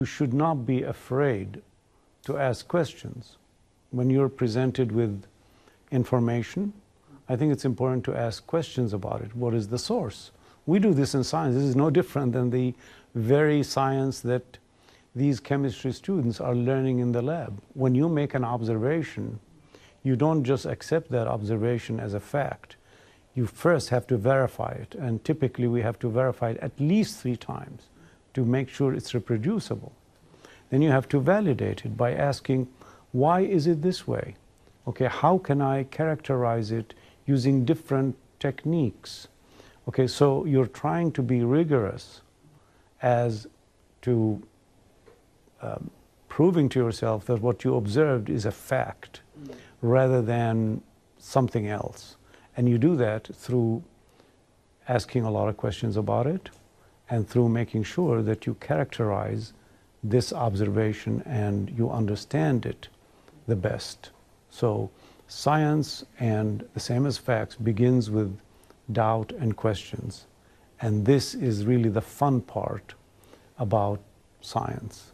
You should not be afraid to ask questions. When you're presented with information, I think it's important to ask questions about it. What is the source? We do this in science. This is no different than the very science that these chemistry students are learning in the lab. When you make an observation, you don't just accept that observation as a fact. You first have to verify it, and typically we have to verify it at least 3 times to make sure it's reproducible. Then you have to validate it by asking, why is it this way? Okay, how can I characterize it using different techniques? Okay, so you're trying to be rigorous as to proving to yourself that what you observed is a fact rather than something else. And you do that through asking a lot of questions about it and through making sure that you characterize this observation and you understand it the best. So science, and the same as facts, begins with doubt and questions. And this is really the fun part about science.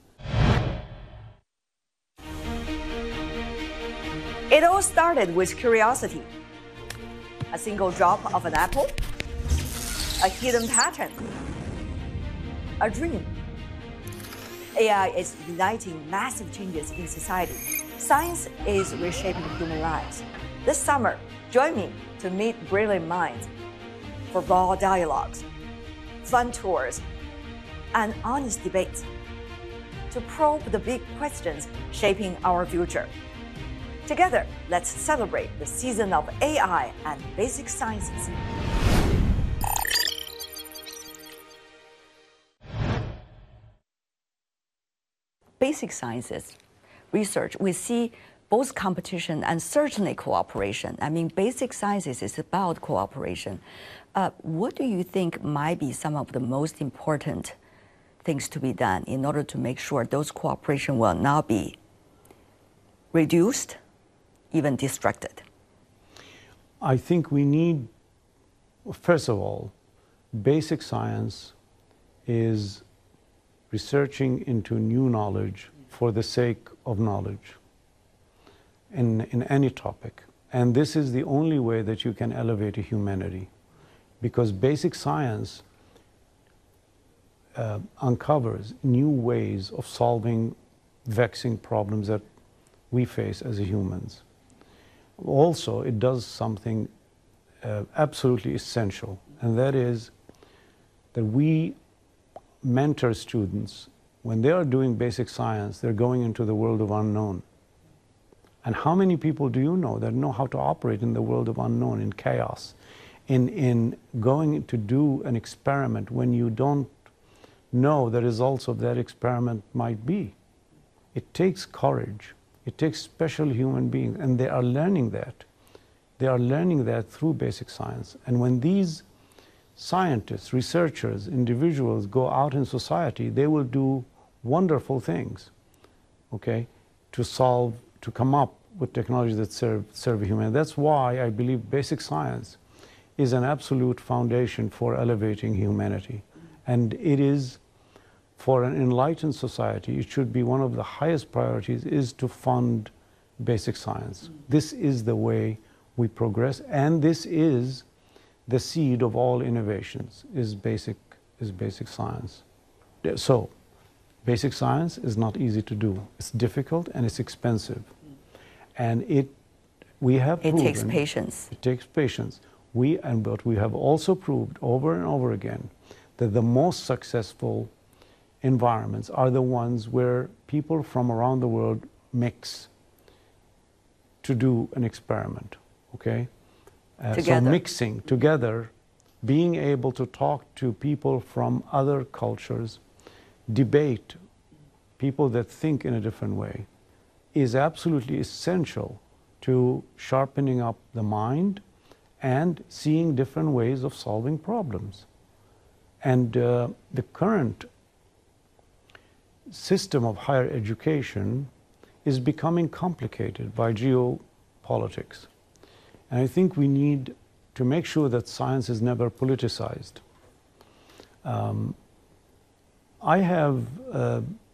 It all started with curiosity. A single drop of an apple, a hidden pattern, a dream. AI is igniting massive changes in society. Science is reshaping human lives. This summer, join me to meet brilliant minds for raw dialogues, fun tours, and honest debates to probe the big questions shaping our future. Together, let's celebrate the season of AI and basic sciences. Basic sciences research, we see both competition and certainly cooperation. I mean, basic sciences is about cooperation. What do you think might be some of the most important things to be done in order to make sure those cooperation will not be reduced, even distracted? I think we need, first of all, basic science is researching into new knowledge for the sake of knowledge in any topic. And this is the only way that you can elevate a humanity, because basic science uncovers new ways of solving vexing problems that we face as humans. Also, it does something absolutely essential, and that is that we mentor students. When they are doing basic science, they're going into the world of unknown. And how many people do you know that know how to operate in the world of unknown, in chaos, in going to do an experiment when you don't know the results of that experiment might be? It takes courage. It takes special human beings, and they are learning that. They are learning that through basic science. And when these scientists, researchers, individuals go out in society, they will do wonderful things, okay, to come up with technologies that serve humanity. That's why I believe basic science is an absolute foundation for elevating humanity. And it is, for an enlightened society, it should be one of the highest priorities is to fund basic science. This is the way we progress, and this is the seed of all innovations, is basic science. So, basic science is not easy to do. It's difficult and it's expensive. And we have proven, it takes patience. It takes patience. But we have also proved over and over again that the most successful environments are the ones where people from around the world mix to do an experiment, okay? So mixing together, being able to talk to people from other cultures, debate people that think in a different way, is absolutely essential to sharpening up the mind and seeing different ways of solving problems. And the current system of higher education is becoming complicated by geopolitics. And I think we need to make sure that science is never politicized. I have